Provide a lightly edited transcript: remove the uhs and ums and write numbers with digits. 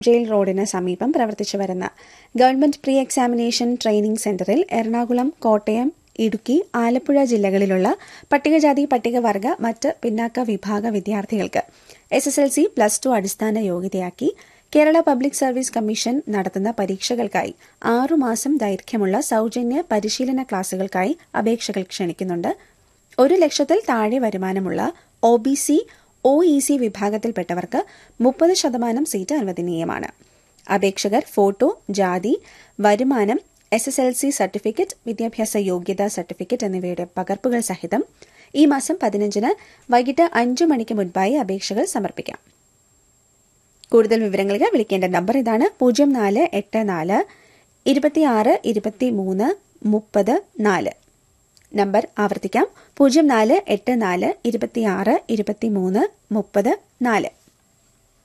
Jail റോഡിന് സമീപം പ്രവർത്തിച്ചു വരുന്ന ഗവൺമെന്റ് പ്രീ എക്സാമിനേഷൻ ട്രെയിനിംഗ് സെന്ററിൽ എറണാകുളം, കോട്ടയം, ഇടുക്കി, ആലപ്പുഴ ജില്ലകളിലുള്ള പട്ടികജാതി, പട്ടികവർഗ, മറ്റ് പിന്നാക്ക വിഭാഗ വിദ്യാർത്ഥികൾക്ക് SSLC, +2 അടിസ്ഥാന യോഗ്യതയാക്കി കേരള പബ്ലിക് സർവീസ് കമ്മീഷൻ നടത്തുന്ന പരീക്ഷകൾക്കായി 6 മാസം ദൈർഘ്യമുള്ള സൌജന്യ പരിശീലന ക്ലാസുകൾക്കായി അപേക്ഷകൾ ക്ഷണിക്കുന്നുണ്ട്. 1 ലക്ഷത്തിൽ താഴെ വരുമാനമുള്ള OBC, OEC വിഭാഗത്തിൽപ്പെട്ടവർക്ക് 30% സീറ്റ് അനുവദനീയമാണ്. അപേക്ഷകർ ഫോട്ടോ, ജാതി, വരുമാനം, SSLC സർട്ടിഫിക്കറ്റ്, വിദ്യാഭ്യാസ യോഗ്യതാ സർട്ടിഫിക്കറ്റ് എന്നിവയുടെ പകർപ്പുകൾ സഹിതം ഈ മാസം 15-ന് വൈകിട്ട് 5 മണിക്ക് മുൻപായി അപേക്ഷകൾ സമർപ്പിക്കാം. കൂടുതൽ വിവരങ്ങൾക്ക് വിളിക്കേണ്ട നമ്പർ ഇതാണ്: 0484 26 23 30 4. നമ്പർ ആവർത്തിക്കാം: 0484 26 23 30 4.